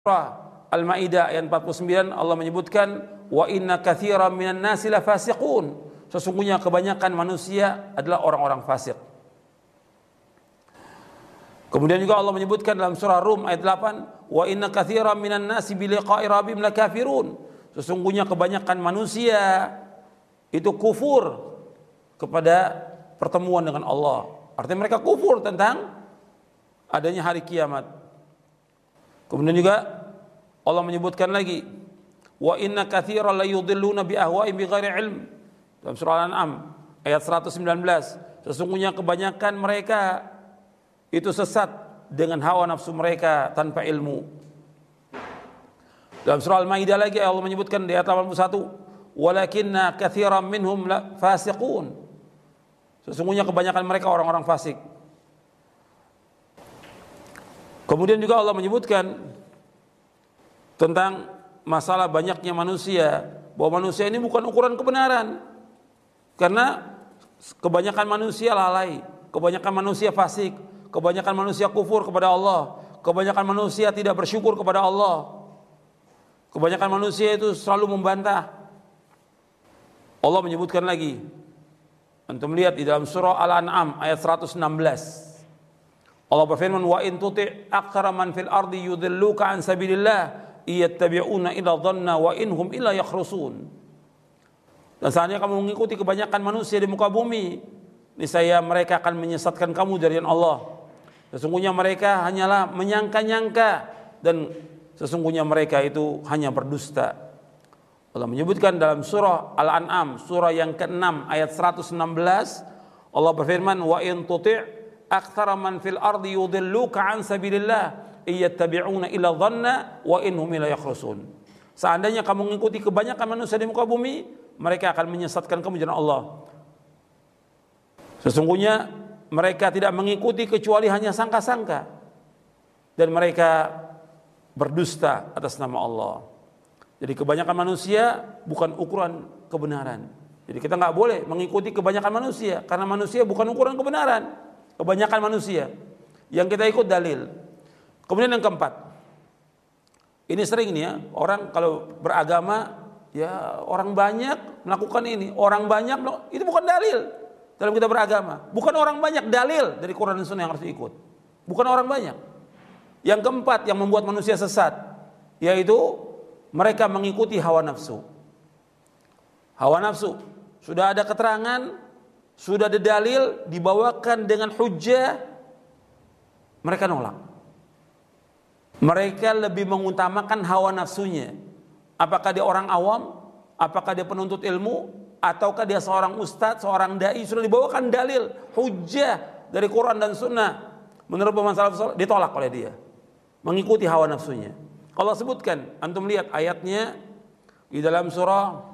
Surah Al-Maidah ayat 49 Allah menyebutkan wa inna katsiran minan nasi lafasiqun. Sesungguhnya kebanyakan manusia adalah orang-orang fasik. Kemudian juga Allah menyebutkan dalam surah Rum ayat 8 wa inna katsiran minan nasi bi liqa'i rabbihim lakafirun. Sesungguhnya kebanyakan manusia itu kufur kepada pertemuan dengan Allah. Artinya mereka kufur tentang adanya hari kiamat. Kemudian juga Allah menyebutkan lagi wa inna katsiran la yudhilluna bi ahwa'ihim bighairi ilm. Dalam surah Al-An'am ayat 119, sesungguhnya kebanyakan mereka itu sesat dengan hawa nafsu mereka tanpa ilmu. Dalam surah Al-Maidah lagi Allah menyebutkan di ayat 81, walakinna katsiran minhum fasiqun. Sesungguhnya kebanyakan mereka orang-orang fasik. Kemudian juga Allah menyebutkan tentang masalah banyaknya manusia, bahwa manusia ini bukan ukuran kebenaran. Karena kebanyakan manusia lalai, kebanyakan manusia fasik, kebanyakan manusia kufur kepada Allah, kebanyakan manusia tidak bersyukur kepada Allah. Kebanyakan manusia itu selalu membantah. Allah menyebutkan lagi, antum lihat di dalam surah Al-An'am ayat 116. Allah berfirman wa in tuti' aktsara man fil ardi yudilluka an sabilillah iyattabi'una illa dhanna wa inhum illa yakhrusun. Dan seandainya kamu mengikuti kebanyakan manusia di muka bumi, niscaya mereka akan menyesatkan kamu dari Allah. Sesungguhnya mereka hanyalah menyangka-nyangka dan sesungguhnya mereka itu hanya berdusta. Allah menyebutkan dalam surah Al-An'am surah yang ke-6 ayat 116, Allah berfirman wa in tuti' aktsara man fil ardi yudilluka an sabilillah iyattabi'una illa dhanna wa innahum la yakhrusun. Seandainya kamu mengikuti kebanyakan manusia di muka bumi, mereka akan menyesatkan kamu dari Allah. Sesungguhnya mereka tidak mengikuti kecuali hanya sangka-sangka dan mereka berdusta atas nama Allah. Jadi kebanyakan manusia bukan ukuran kebenaran. Jadi kita nggak boleh mengikuti kebanyakan manusia karena manusia bukan ukuran kebenaran. Kebanyakan manusia yang kita ikut dalil. Kemudian yang keempat, ini sering nih ya, orang kalau beragama ya orang banyak melakukan ini, orang banyak itu bukan dalil dalam kita beragama. Bukan orang banyak dalil dari Quran dan Sunnah yang harus diikut. Bukan orang banyak. Yang keempat yang membuat manusia sesat, yaitu mereka mengikuti hawa nafsu. Hawa nafsu sudah ada keterangan, sudah ada dalil, dibawakan dengan hujjah, mereka nolak. Mereka lebih mengutamakan hawa nafsunya. Apakah dia orang awam, apakah dia penuntut ilmu, ataukah dia seorang ustadz, seorang dai, sudah dibawakan dalil, hujjah dari Quran dan Sunnah, menurut pemahaman salafus saleh, ditolak oleh dia. Mengikuti hawa nafsunya. Allah sebutkan, antum lihat ayatnya di dalam surah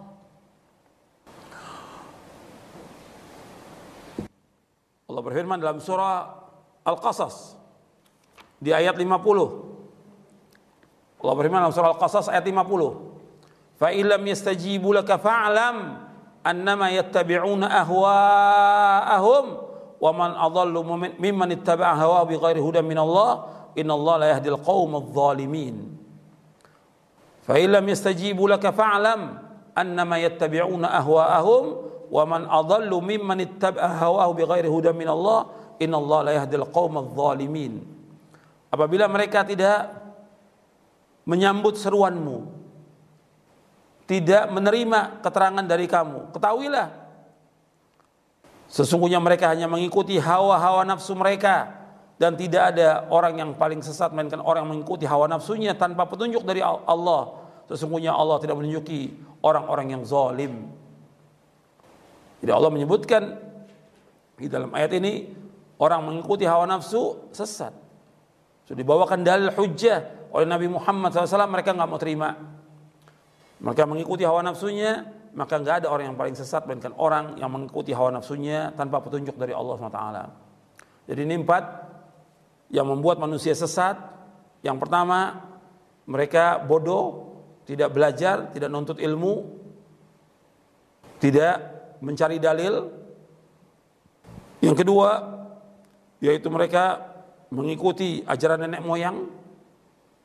Allah berfirman dalam surah Al-Qasas di ayat 50. Allah berfirman dalam surah Al-Qasas ayat 50. Fa illam yastajibu laka fa'lam annama yattabi'una ahwa'ahum wa man adallu mimman ittaba'a hawahu bighairi hudan minallah innallaha la yahdil qaumadh dhalimin. Fa illam yastajibu laka fa'lam annama yattabi'una ahwa'ahum wa man adallu mimman ittaba'a hawahu bighairi hudan minallah innallaha la yahdil qaumadh dhalimin. Apabila mereka tidak menyambut seruanmu, tidak menerima keterangan dari kamu, ketahuilah sesungguhnya mereka hanya mengikuti hawa-hawa nafsu mereka dan tidak ada orang yang paling sesat melainkan orang yang mengikuti hawa nafsunya tanpa petunjuk dari Allah. Sesungguhnya Allah tidak menunjuki orang-orang yang zalim. Jadi Allah menyebutkan di dalam ayat ini orang mengikuti hawa nafsu sesat. Sudah dibawakan dalil hujjah oleh Nabi Muhammad SAW, mereka nggak mau terima. Mereka mengikuti hawa nafsunya, maka nggak ada orang yang paling sesat melainkan orang yang mengikuti hawa nafsunya tanpa petunjuk dari Allah SWT. Jadi ini 4 yang membuat manusia sesat. Yang pertama, mereka bodoh, tidak belajar, tidak nuntut ilmu, tidak mencari dalil. Yang kedua, yaitu mereka mengikuti ajaran nenek moyang.